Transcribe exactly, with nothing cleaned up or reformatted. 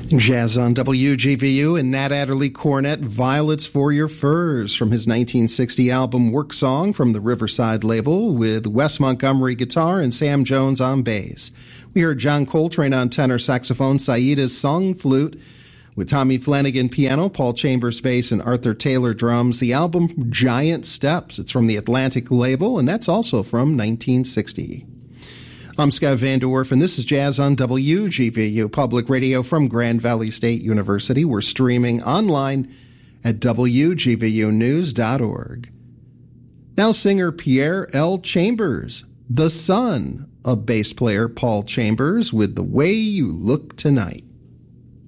Jazz on W G V U and Nat Adderley Cornet, Violets for Your Furs, from his nineteen sixty album Work Song from the Riverside label, with Wes Montgomery guitar and Sam Jones on bass. We heard John Coltrane on tenor saxophone, Saida's song flute, with Tommy Flanagan piano, Paul Chambers bass, and Arthur Taylor drums. The album Giant Steps, it's from the Atlantic label, and that's also from nineteen sixty. I'm Scott Van Dorf, and this is Jazz on W G V U Public Radio from Grand Valley State University. We're streaming online at W G V U news dot org. Now singer Pierre L. Chambers, the son of bass player Paul Chambers, with The Way You Look Tonight.